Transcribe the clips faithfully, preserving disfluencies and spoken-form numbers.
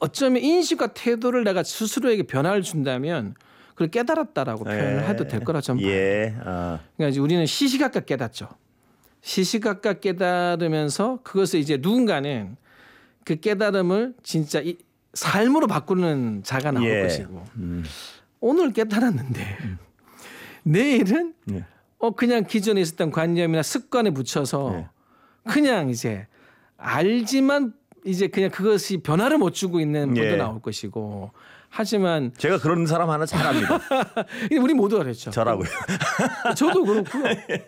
어쩌면 인식과 태도를 내가 스스로에게 변화를 준다면 그걸 깨달았다라고 표현을 예. 해도 될 거라 저는 봐요. 예. 아. 그러니까 이제 우리는 시시각각 깨닫죠. 시시각각 깨달으면서 그것을 이제 누군가는 그 깨달음을 진짜 이 삶으로 바꾸는 자가 나올 예. 것이고 음. 오늘 깨달았는데 내일은 예. 어 그냥 기존에 있었던 관념이나 습관에 묻혀서 예. 그냥 그냥 이제 알지만 이제 그냥 그것이 변화를 못 주고 있는 분도 예. 나올 것이고 하지만 제가 그런 사람 하나 잘 압니다. 우리 모두가 그랬죠. 저라고요. 저도 그렇고요.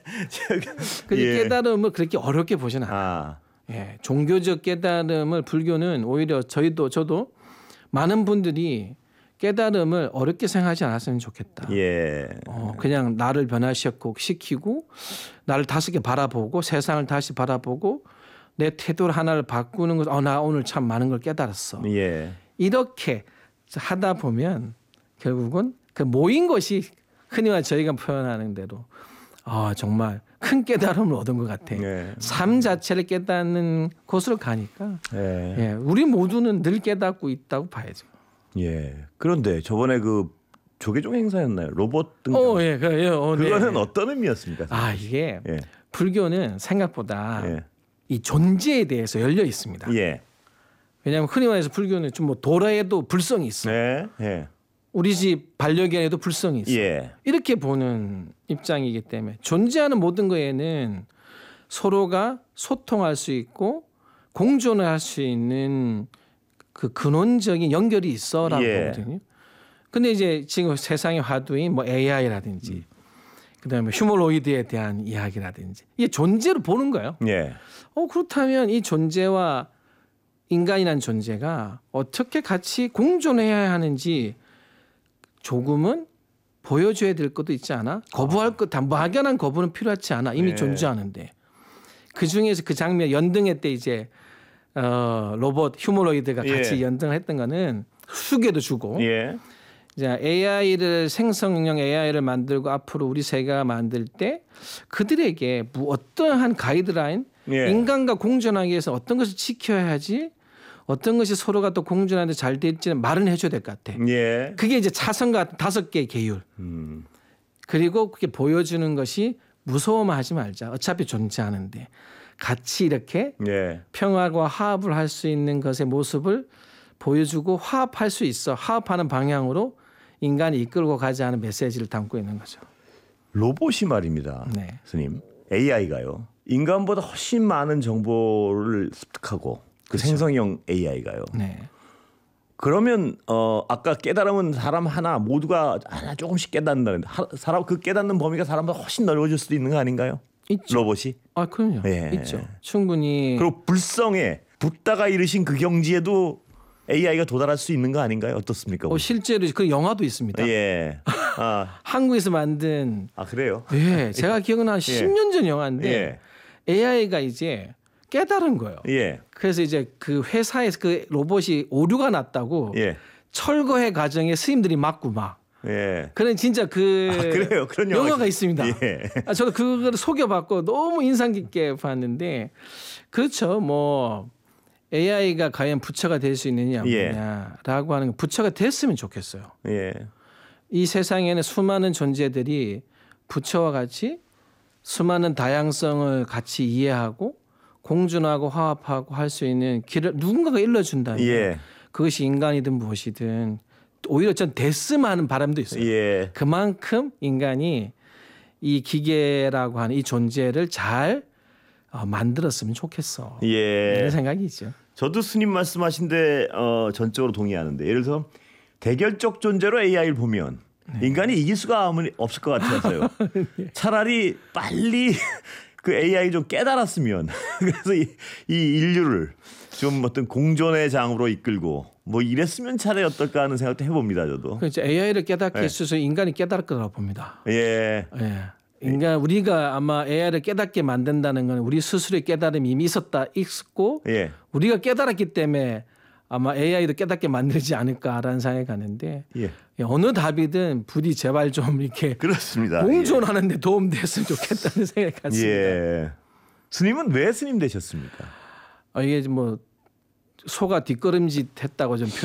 그 예. 깨달음을 그렇게 어렵게 보지는 않아요. 아. 예, 종교적 깨달음을 불교는 오히려 저희도 저도 많은 분들이 깨달음을 어렵게 생각하지 않았으면 좋겠다. 예. 어, 그냥 나를 변화시키고 시키고 나를 다섯 개 바라보고 세상을 다시 바라보고 내 태도를 하나를 바꾸는 것. 어, 나 오늘 참 많은 걸 깨달았어. 예. 이렇게 하다 보면 결국은 그 모인 것이 흔히 말 저희가 표현하는 대로 아 정말 큰 깨달음을 얻은 것 같아. 예. 삶 자체를 깨닫는 곳으로 가니까 예. 예, 우리 모두는 늘 깨닫고 있다고 봐야죠. 예. 그런데 저번에 그 조계종 행사였나요? 로봇 등장. 어, 예, 그, 예, 어, 그거는 네. 어떤 의미였습니까? 아 이게 예. 불교는 생각보다 예. 이 존재에 대해서 열려 있습니다. 예. 왜냐하면 흔히 말해서 불교는 좀 뭐 도라에도 불성이 있어. 네. 예. 우리 집 반려견에도 불성이 있어. 예. 이렇게 보는 입장이기 때문에 존재하는 모든 거에는 서로가 소통할 수 있고 공존을 할 수 있는 그 근원적인 연결이 있어라고 예. 보거든요. 근데 이제 지금 세상의 화두인 뭐 에이아이라든지 음. 그다음에 휴머노이드에 대한 이야기라든지 이게 존재로 보는 거예요. 예. 어 그렇다면 이 존재와 인간이란 존재가 어떻게 같이 공존해야 하는지 조금은 보여줘야 될 것도 있지 않아? 거부할 것, 뭐 막연한 거부는 필요하지 않아. 이미 예. 존재하는데. 그 중에서 그 장면 연등회 때 이제 어, 로봇 휴머노이드가 같이 예. 연등을 했던 거는 수계도 주고 예. 이제 에이아이를 생성형 에이아이를 만들고 앞으로 우리 세계가 만들 때 그들에게 뭐 어떠한 가이드라인 예. 인간과 공존하기 위해서 어떤 것을 지켜야 하지 어떤 것이 서로가 또 공존하는데 잘 될지는 말은 해줘야 될 것 같아. 예. 그게 이제 차선과 같은 다섯 개의 계율. 음. 그리고 그게 보여주는 것이 무서워만 하지 말자. 어차피 존재하는데 같이 이렇게 예. 평화와 화합을 할 수 있는 것의 모습을 보여주고 화합할 수 있어. 화합하는 방향으로 인간이 이끌고 가지 않은 메시지를 담고 있는 거죠. 로봇이 말입니다. 네. 스님. 에이아이가요. 인간보다 훨씬 많은 정보를 습득하고 그 그렇죠. 생성형 에이아이가요. 네. 그러면 어 아까 깨달음은 사람 하나 모두가 하나 조금씩 깨닫는다는데 하, 사람 그 깨닫는 범위가 사람보다 훨씬 넓어질 수도 있는 거 아닌가요? 있죠. 로봇이. 아, 그럼요. 예. 있죠. 충분히. 그리고 불성에 붓다가 이르신 그 경지에도 에이아이가 도달할 수 있는 거 아닌가요? 어떻습니까? 어, 실제로 그 영화도 있습니다. 예. 아, 한국에서 만든 아 그래요? 예, 제가 기억은 한 십 년 전 영화인데 예. 에이아이가 이제 깨달은 거예요. 예. 그래서 이제 그 회사에서 그 로봇이 오류가 났다고 예. 철거해 과정에 스님들이 맞고 막 예. 그런 진짜 그 아, 그래요. 그런 영화가 영화가 있- 있습니다. 예. 아, 저도 그거를 속여봤고 너무 인상 깊게 봤는데 그렇죠. 뭐 에이아이가 과연 부처가 될 수 있느냐 예. 뭐냐라고 하는 거 부처가 됐으면 좋겠어요. 예. 이 세상에는 수많은 존재들이 부처와 같이 수많은 다양성을 같이 이해하고 공존하고 화합하고 할 수 있는 길을 누군가가 일러준다면 예. 그것이 인간이든 무엇이든 오히려 전 됐으면 하는 바람도 있어요. 예. 그만큼 인간이 이 기계라고 하는 이 존재를 잘 어, 만들었으면 좋겠어. 예. 이런 생각이 있죠. 저도 스님 말씀하신데 어, 전적으로 동의하는데 예를 들어서 대결적 존재로 에이아이를 보면 네. 인간이 이길 수가 아무리 없을 것 같아서요. 네. 차라리 빨리 그 에이아이 좀 깨달았으면 그래서 이, 이 인류를 좀 어떤 공존의 장으로 이끌고 뭐 이랬으면 차라리 어떨까 하는 생각도 해봅니다. 저도. 그래서 에이아이를 깨닫게 네. 있어서 인간이 깨달을 거라고 봅니다. 예. 예. 인간 우리가 아마 에이아이를 깨닫게 만든다는 건 우리 스스로의 깨달음이 이미 있었다 있었고 예. 우리가 깨달았기 때문에 아마 에이아이도 깨닫게 만들지 않을까라는 생각이 가는데 예. 어느 답이든 부디 제발 좀 이렇게 그렇습니다. 공존하는 데 도움됐으면 좋겠다는 생각이 같습니다. 예. 스님은 왜 스님 되셨습니까? 아, 이게 뭐 소가 뒷걸음질 했다고 좀